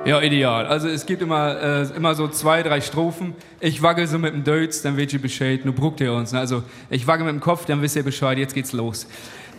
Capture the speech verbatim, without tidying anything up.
Ja, ideal. Also es gibt immer, äh, immer so zwei, drei Strophen. Ich waggle so mit dem Deutz, dann wisst ihr Bescheid. Nur bruckt ihr uns. Ne? Also ich waggle mit dem Kopf, dann wisst ihr Bescheid. Jetzt geht's los.